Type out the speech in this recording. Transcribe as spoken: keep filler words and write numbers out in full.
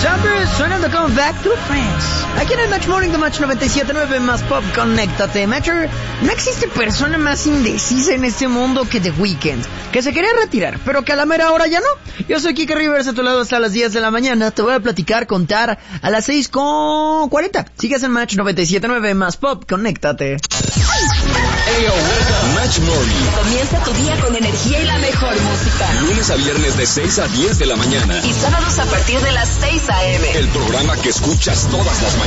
Summer sonando con Back to France. Aquí en el Match Morning de Match noventa y siete punto nueve más Pop, conéctate. Matcher, no existe persona más indecisa en este mundo que The Weeknd, que se quería retirar, pero que a la mera hora ya no. Yo soy Kike Rivers, a tu lado hasta las diez de la mañana. Te voy a platicar, contar a las seis con cuarenta. Sigues en Match noventa y siete punto nueve más Pop, conéctate. Hey, oh, Match Morning. Comienza tu día con energía y la mejor música. Lunes a viernes de seis a diez de la mañana. Y sábados a partir de las seis a eme. El programa que escuchas todas las mañanas.